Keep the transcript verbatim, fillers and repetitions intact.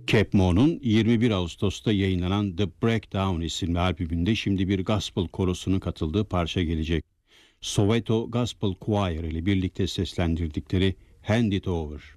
Capmo'nun yirmi bir Ağustos'ta yayınlanan The Breakdown isimli albümünde şimdi bir gospel korosunun katıldığı parça gelecek. Soweto Gospel Choir ile birlikte seslendirdikleri Hand It Over.